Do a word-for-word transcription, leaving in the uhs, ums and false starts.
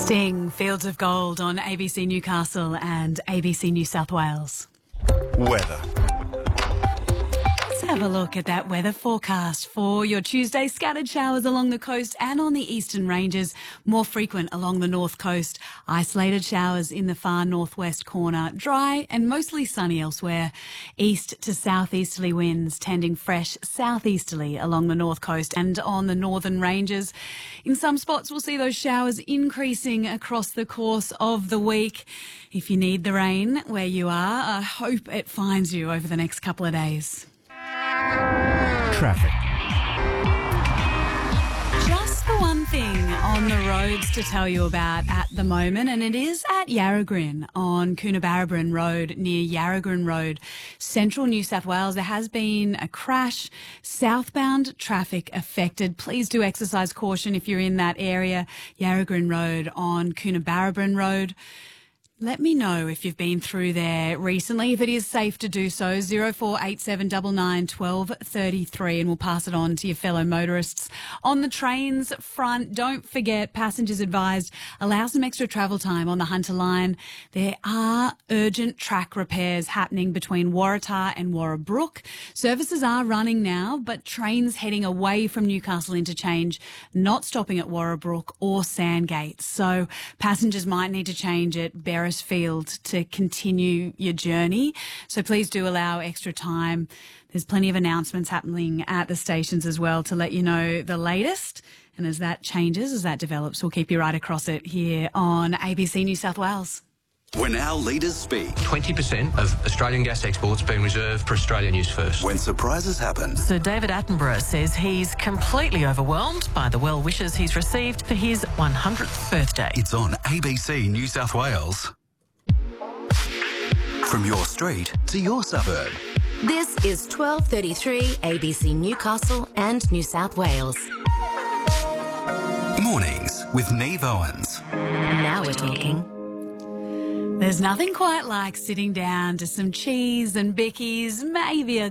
Sting, Fields of Gold on A B C Newcastle and A B C New South Wales. Weather. Let's have a look at that weather forecast for your Tuesday. Scattered showers along the coast and on the eastern ranges, more frequent along the north coast. Isolated showers in the far northwest corner. Dry and mostly sunny elsewhere. East to southeasterly winds tending fresh southeasterly along the north coast and on the northern ranges. In some spots, we'll see those showers increasing across the course of the week. If you need the rain where you are, I hope it finds you over the next couple of days. Traffic. Just the one thing on the roads to tell you about at the moment, and it is at Yarragrin on Coonabarabran Road, near Yarragrin Road, central New South Wales. There has been a crash, southbound traffic affected. Please do exercise caution if you're in that area. Yarragrin Road on Coonabarabran Road. Let me know if you've been through there recently, if it is safe to do so. zero four eight seven nine nine one two three three, and we'll pass it on to your fellow motorists. On the trains front, don't forget, passengers advised, allow some extra travel time on the Hunter line. There are urgent track repairs happening between Waratah and Warrabrook. Services are running now, but trains heading away from Newcastle Interchange not stopping at Warrabrook or Sandgate. So passengers might need to change at Beresfield to continue your journey. So please do allow extra time. There's plenty of announcements happening at the stations as well to let you know the latest. And as that changes, as that develops, we'll keep you right across it here on A B C New South Wales. When our leaders speak. twenty percent of Australian gas exports being reserved for Australian use first. When surprises happen. Sir David Attenborough says he's completely overwhelmed by the well wishes he's received for his one hundredth birthday. It's on A B C New South Wales. From your street to your suburb. This is twelve thirty-three A B C Newcastle and New South Wales. Mornings with Neve Owens. Now we're talking. There's nothing quite like sitting down to some cheese and bickies, maybe a